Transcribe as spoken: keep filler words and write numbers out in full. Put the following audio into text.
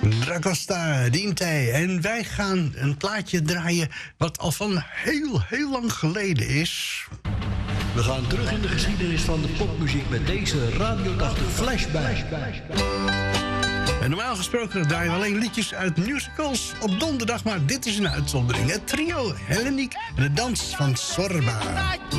Dragosta, Dinte. En wij gaan een plaatje draaien wat al van heel, heel lang geleden is. We gaan terug in de geschiedenis van de popmuziek met deze Radio tachtig Flashback. En normaal gesproken draaien we alleen liedjes uit musicals op donderdag, maar dit is een uitzondering. Het trio Helleniek en de dans van Sorba.